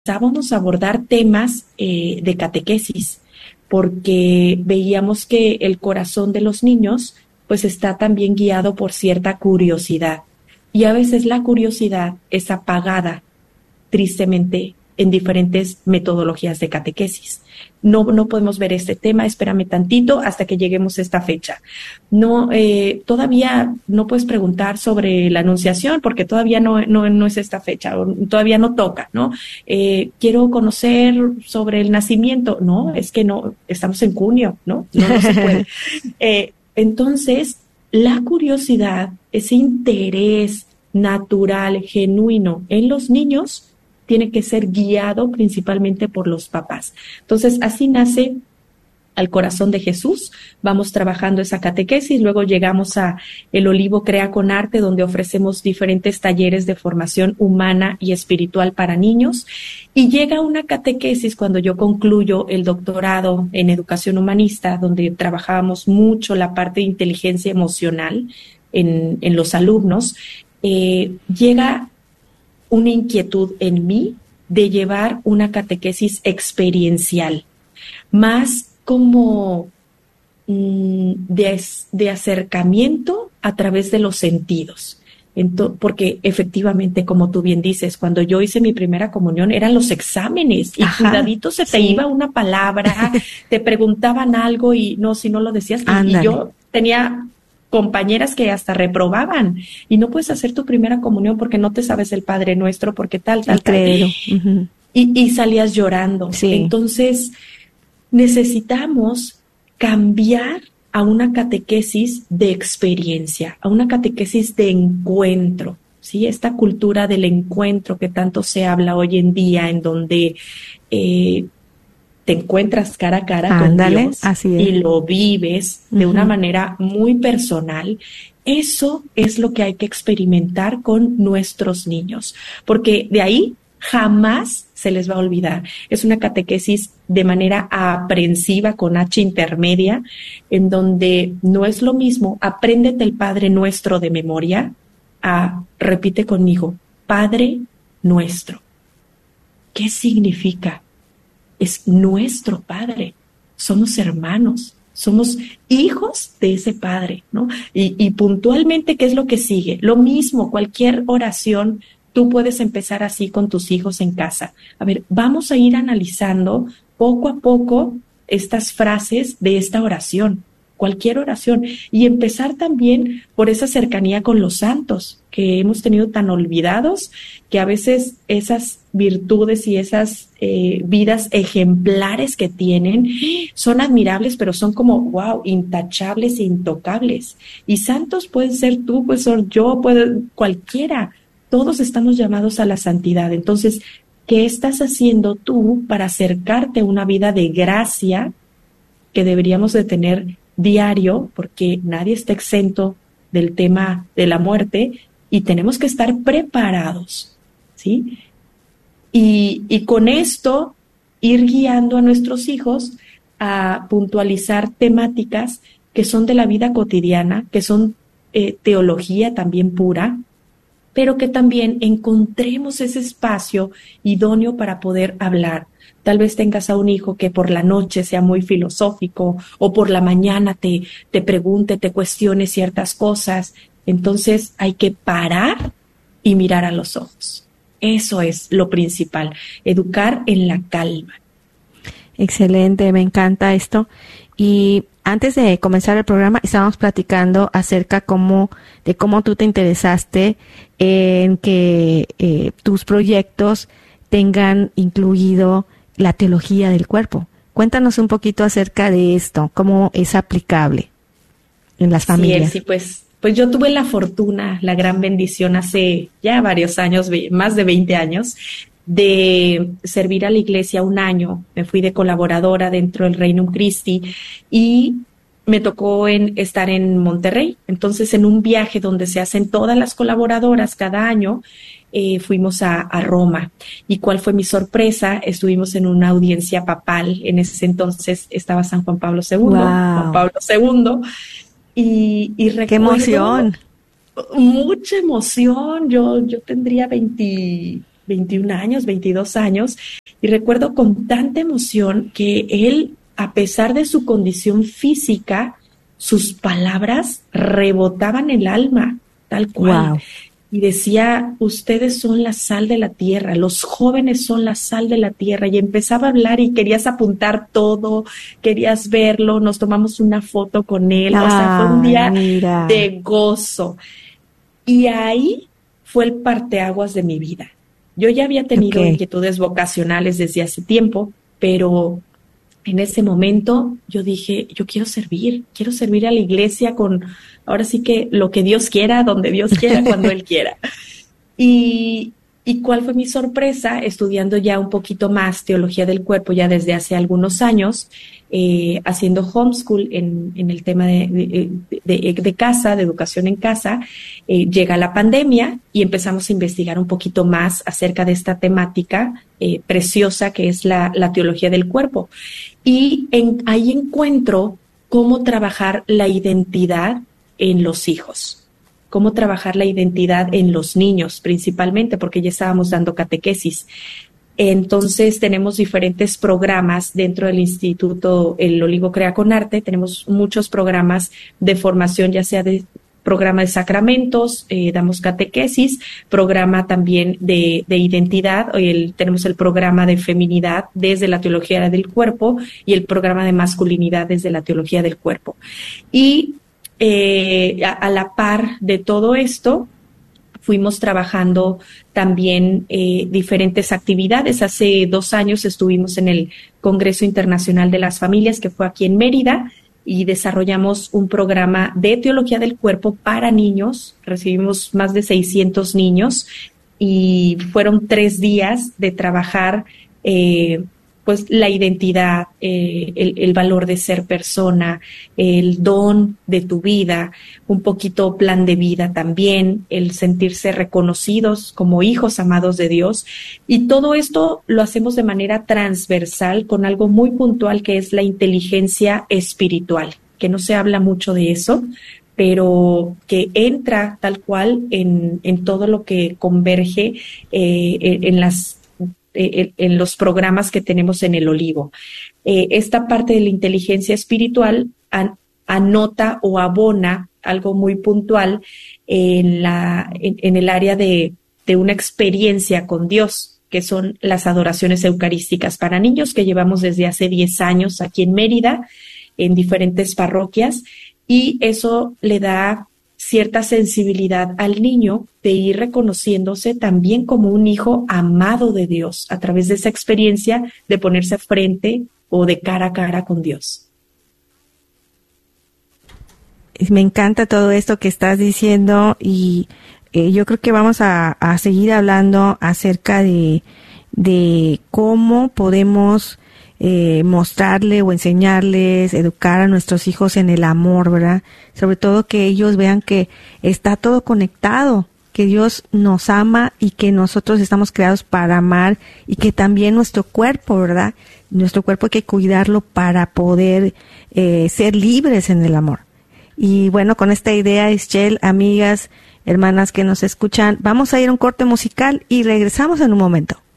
empezábamos a abordar temas de catequesis, porque veíamos que el corazón de los niños pues está también guiado por cierta curiosidad. Y a veces la curiosidad es apagada, tristemente, en diferentes metodologías de catequesis. No podemos ver este tema, espérame tantito hasta que lleguemos a esta fecha. No, todavía no puedes preguntar sobre la anunciación porque todavía no es esta fecha, o todavía no toca, ¿no? Quiero conocer sobre el nacimiento. No, es que no, estamos en junio, ¿no? No se puede. Entonces, la curiosidad, ese interés natural, genuino en los niños, tiene que ser guiado principalmente por los papás. Entonces, así nace Al Corazón de Jesús. Vamos trabajando esa catequesis, luego llegamos a El Olivo Crea con Arte, donde ofrecemos diferentes talleres de formación humana y espiritual para niños. Y llega una catequesis cuando yo concluyo el doctorado en Educación Humanista, donde trabajábamos mucho la parte de inteligencia emocional en los alumnos. Llega una inquietud en mí de llevar una catequesis experiencial, más como de acercamiento a través de los sentidos. Porque efectivamente, como tú bien dices, cuando yo hice mi primera comunión eran los exámenes y cuidadito se te iba una palabra, te preguntaban algo y no, si no lo decías, y yo tenía compañeras que hasta reprobaban y no puedes hacer tu primera comunión porque no te sabes el Padre Nuestro, porque tal. Uh-huh. Y salías llorando. Sí. Entonces necesitamos cambiar a una catequesis de experiencia, a una catequesis de encuentro, ¿sí? Esta cultura del encuentro que tanto se habla hoy en día, en donde te encuentras cara a cara con Dios y lo vives de una manera muy personal. Eso es lo que hay que experimentar con nuestros niños, porque de ahí jamás se les va a olvidar. Es una catequesis de manera aprensiva, con H intermedia, en donde no es lo mismo apréndete el Padre Nuestro de memoria a repite conmigo, Padre Nuestro. ¿Qué significa? Es nuestro Padre, somos hermanos, somos hijos de ese Padre, ¿no? Y puntualmente, ¿qué es lo que sigue? Lo mismo, cualquier oración, tú puedes empezar así con tus hijos en casa. A ver, vamos a ir analizando poco a poco estas frases de esta oración, cualquier oración, y empezar también por esa cercanía con los santos que hemos tenido tan olvidados, que a veces esas virtudes y esas vidas ejemplares que tienen son admirables, pero son como, wow, intachables e intocables. Y santos pueden ser tú, puede ser yo, puede cualquiera. Todos estamos llamados a la santidad. Entonces, ¿qué estás haciendo tú para acercarte a una vida de gracia que deberíamos de tener diario? Porque nadie está exento del tema de la muerte y tenemos que estar preparados, ¿sí? Y con esto ir guiando a nuestros hijos a puntualizar temáticas que son de la vida cotidiana, que son teología también pura, pero que también encontremos ese espacio idóneo para poder hablar. Tal vez tengas a un hijo que por la noche sea muy filosófico o por la mañana te pregunte, te cuestione ciertas cosas. Entonces hay que parar y mirar a los ojos. Eso es lo principal, educar en la calma. Excelente, me encanta esto. Y antes de comenzar el programa estábamos platicando acerca de cómo tú te interesaste en que tus proyectos tengan incluido la teología del cuerpo. Cuéntanos un poquito acerca de esto, cómo es aplicable en las familias. Sí, pues yo tuve la fortuna, la gran bendición hace ya varios años, más de 20 años, de servir a la iglesia un año. Me fui de colaboradora dentro del Regnum Christi y me tocó estar en Monterrey. Entonces, en un viaje donde se hacen todas las colaboradoras cada año, fuimos a Roma. ¿Y cuál fue mi sorpresa? Estuvimos en una audiencia papal. En ese entonces estaba San Juan Pablo II. Wow. Juan Pablo II. Y recuerdo, ¡qué emoción! Mucha emoción. Yo tendría 20 21 años, 22 años, y recuerdo con tanta emoción que él, a pesar de su condición física, sus palabras rebotaban el alma, tal cual. Wow. Y decía, ustedes son la sal de la tierra, los jóvenes son la sal de la tierra. Y empezaba a hablar y querías apuntar todo, querías verlo, nos tomamos una foto con él. O sea, fue un día de gozo. Y ahí fue el parteaguas de mi vida. Yo ya había tenido inquietudes vocacionales desde hace tiempo, pero en ese momento yo dije, yo quiero servir a la iglesia con, ahora sí que lo que Dios quiera, donde Dios quiera, cuando Él quiera. Y cuál fue mi sorpresa, estudiando ya un poquito más teología del cuerpo ya desde hace algunos años, haciendo homeschool en el tema de casa, de educación en casa, llega la pandemia y empezamos a investigar un poquito más acerca de esta temática preciosa que es la teología del cuerpo. Y ahí encuentro cómo trabajar la identidad en los hijos. Cómo trabajar la identidad en los niños principalmente, porque ya estábamos dando catequesis. Entonces tenemos diferentes programas dentro del Instituto El Olivo Crea con Arte, tenemos muchos programas de formación, ya sea de programa de sacramentos, damos catequesis, programa también de identidad, tenemos el programa de feminidad desde la teología del cuerpo y el programa de masculinidad desde la teología del cuerpo. Y a la par de todo esto, fuimos trabajando también diferentes actividades. Hace 2 años estuvimos en el Congreso Internacional de las Familias, que fue aquí en Mérida, y desarrollamos un programa de teología del cuerpo para niños. Recibimos más de 600 niños y fueron 3 días de trabajar pues la identidad, el valor de ser persona, el don de tu vida, un poquito plan de vida también, el sentirse reconocidos como hijos amados de Dios. Y todo esto lo hacemos de manera transversal con algo muy puntual que es la inteligencia espiritual, que no se habla mucho de eso, pero que entra tal cual en todo lo que converge en los programas que tenemos en el Olivo. Esta parte de la inteligencia espiritual anota o abona algo muy puntual en el área de una experiencia con Dios, que son las adoraciones eucarísticas para niños que llevamos desde hace 10 años aquí en Mérida, en diferentes parroquias, y eso le da cierta sensibilidad al niño de ir reconociéndose también como un hijo amado de Dios a través de esa experiencia de ponerse frente o de cara a cara con Dios. Me encanta todo esto que estás diciendo y yo creo que vamos a seguir hablando acerca de cómo podemos mostrarle o enseñarles, educar a nuestros hijos en el amor, ¿verdad? Sobre todo que ellos vean que está todo conectado, que Dios nos ama y que nosotros estamos creados para amar y que también nuestro cuerpo, ¿verdad? Nuestro cuerpo hay que cuidarlo para poder ser libres en el amor. Y bueno, con esta idea, Ischel, amigas, hermanas que nos escuchan, vamos a ir a un corte musical y regresamos en un momento.